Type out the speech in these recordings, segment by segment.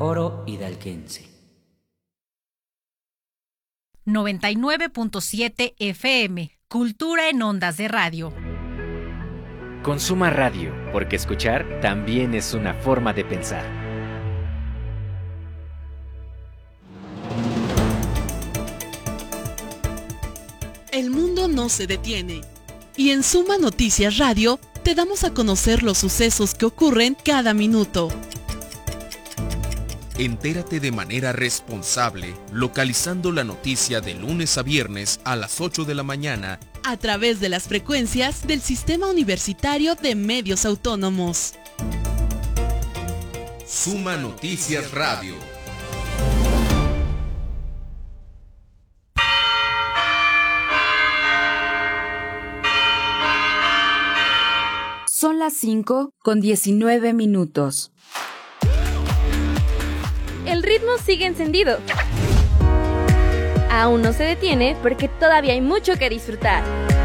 coro hidalguense. 99.7 FM, Cultura en Ondas de Radio. Consuma radio, porque escuchar también es una forma de pensar. El mundo no se detiene. Y en Suma Noticias Radio te damos a conocer los sucesos que ocurren cada minuto. Entérate de manera responsable, localizando la noticia de lunes a viernes a las 8 de la mañana a través de las frecuencias del Sistema Universitario de Medios Autónomos. Suma Noticias Radio. Son las 5:19. El ritmo sigue encendido. Aún no se detiene porque todavía hay mucho que disfrutar.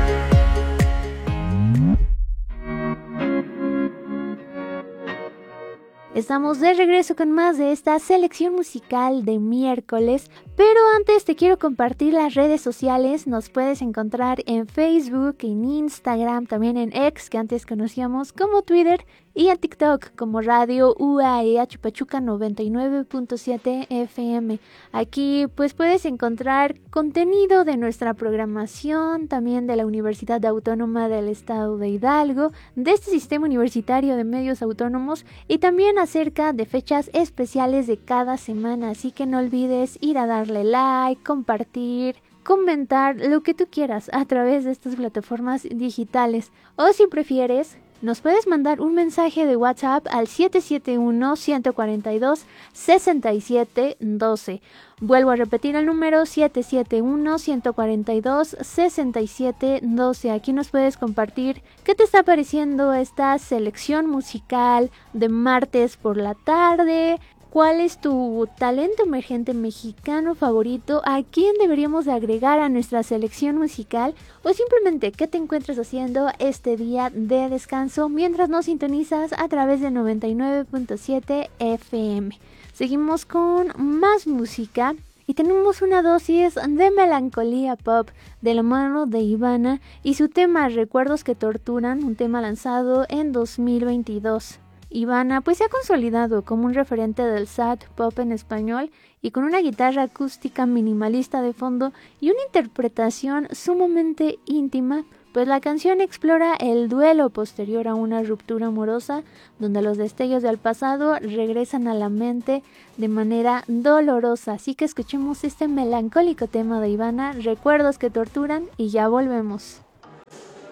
Estamos de regreso con más de esta selección musical de miércoles, pero antes te quiero compartir las redes sociales. Nos puedes encontrar en Facebook, en Instagram, también en X, que antes conocíamos como Twitter, y en TikTok como Radio UAEH Pachuca 99.7 FM. Aquí pues puedes encontrar contenido de nuestra programación, también de la Universidad Autónoma del Estado de Hidalgo, de este sistema universitario de medios autónomos, y también acerca de fechas especiales de cada semana. Así que no olvides ir a darle like, compartir, comentar, lo que tú quieras a través de estas plataformas digitales. O si prefieres, nos puedes mandar un mensaje de WhatsApp al 771-142-6712. Vuelvo a repetir el número 771-142-6712. Aquí nos puedes compartir qué te está pareciendo esta selección musical de martes por la tarde. ¿Cuál es tu talento emergente mexicano favorito? ¿A quién deberíamos de agregar a nuestra selección musical? O simplemente, ¿qué te encuentras haciendo este día de descanso mientras nos sintonizas a través de 99.7 FM? Seguimos con más música y tenemos una dosis de melancolía pop de la mano de Ivana y su tema Recuerdos que Torturan, un tema lanzado en 2022. Ivana pues se ha consolidado como un referente del sad pop en español, y con una guitarra acústica minimalista de fondo y una interpretación sumamente íntima, pues la canción explora el duelo posterior a una ruptura amorosa, donde los destellos del pasado regresan a la mente de manera dolorosa. Así que escuchemos este melancólico tema de Ivana, Recuerdos que Torturan, y ya volvemos.